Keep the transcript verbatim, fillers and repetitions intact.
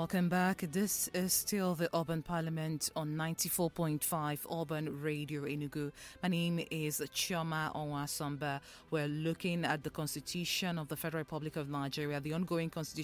Welcome back. This is still the Urban Parliament on ninety-four point five Urban Radio Enugu. My name is Chioma Onwasamba. We're looking at the Constitution of the Federal Republic of Nigeria, the ongoing constitution